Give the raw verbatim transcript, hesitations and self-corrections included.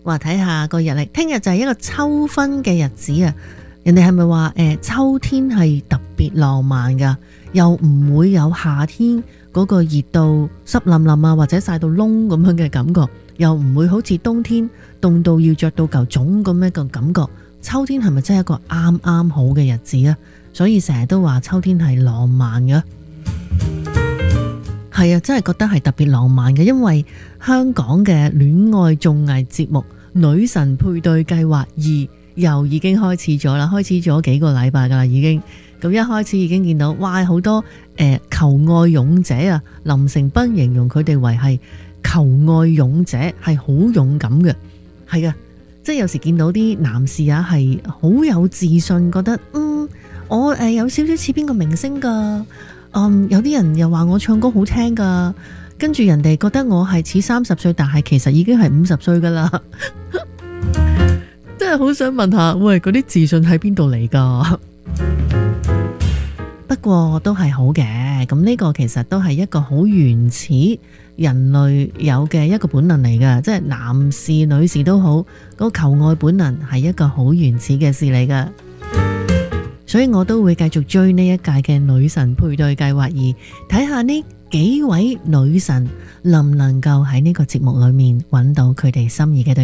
話睇下個日曆，聽日就係一個秋分嘅日子啊！人哋係咪話誒秋天係特別浪漫噶？又唔會有夏天嗰個熱到濕淋淋啊，或者曬到燶咁樣嘅感覺，又唔會好似冬天凍到要着到嚿粽咁樣嘅感覺。秋天係咪真係一個啱啱好嘅日子啊？所以成日都話秋天係浪漫嘅。係啊，真係覺得係特別浪漫嘅，因為香港嘅戀愛綜藝節目《女神配對計劃二》又已經開始咗啦，開始咗幾個禮拜噶啦已經。咁一開始已經見到，哇，好多誒、呃、求愛勇者啊！林成斌形容佢哋為係求愛勇者，係好勇敢嘅。係啊，即係有時見到啲男士啊，係好有自信，覺得嗯，我誒、呃、有少少似邊個明星噶。嗯，有啲人又話我唱歌好聽噶，跟住人哋覺得我係似三十歲，但係其實已經係五十歲噶啦。真係好想問下，喂，嗰啲自信喺邊度嚟噶？不過都係好嘅，咁呢個其實都係一個好原始人類有嘅一個本能嚟噶，即係男士女士都好，嗰個求愛本能係一個好原始嘅事嚟噶。所以我都會繼續追呢一屆嘅女神配對計劃二，睇下呢幾位女神能唔能夠喺呢個節目裏面揾到佢哋心儀嘅對象。